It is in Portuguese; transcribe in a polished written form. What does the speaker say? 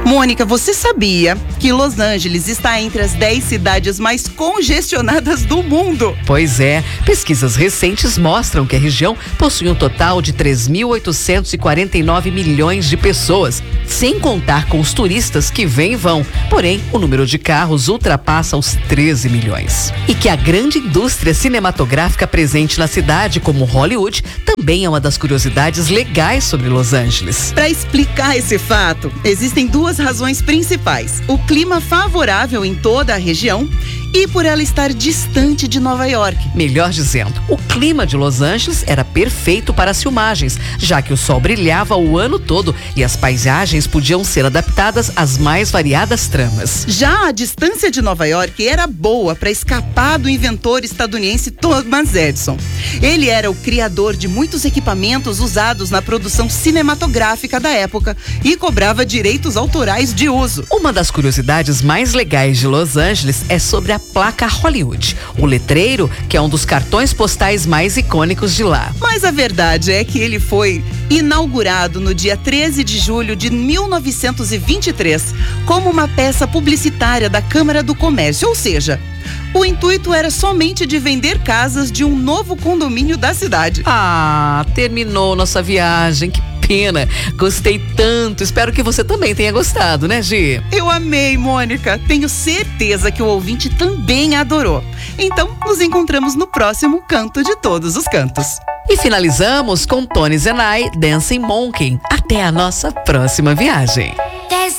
Mônica, você sabia que Los Angeles está entre as 10 cidades mais congestionadas do mundo? Pois é, pesquisas recentes mostram que a região possui um total de 3.849 milhões de pessoas, sem contar com os turistas que vêm e vão. Porém, o número de carros ultrapassa os 13 milhões. E que a grande indústria cinematográfica presente na cidade, como Hollywood, também é uma das curiosidades legais sobre Los Angeles. Para explicar esse fato, existem duas razões principais: o clima favorável em toda a região e por ela estar distante de Nova York. Melhor dizendo, o clima de Los Angeles era perfeito para as filmagens, já que o sol brilhava o ano todo e as paisagens podiam ser adaptadas às mais variadas tramas. Já a distância de Nova York era boa para escapar do inventor estadunidense Thomas Edison. Ele era o criador de muitos equipamentos usados na produção cinematográfica da época e cobrava direitos autorais de uso. Uma das curiosidades mais legais de Los Angeles é sobre a placa Hollywood, o letreiro que é um dos cartões postais mais icônicos de lá. Mas a verdade é que ele foi inaugurado no dia 13 de julho de 1923 como uma peça publicitária da Câmara do Comércio, ou seja, o intuito era somente de vender casas de um novo condomínio da cidade. Ah, terminou nossa viagem, que pena. Gostei tanto, espero que você também tenha gostado, né, Gi? Eu amei, Mônica. Tenho certeza que o ouvinte também adorou. Então, nos encontramos no próximo Canto de Todos os Cantos. E finalizamos com Tony Zenai, Dancing Monkey. Até a nossa próxima viagem.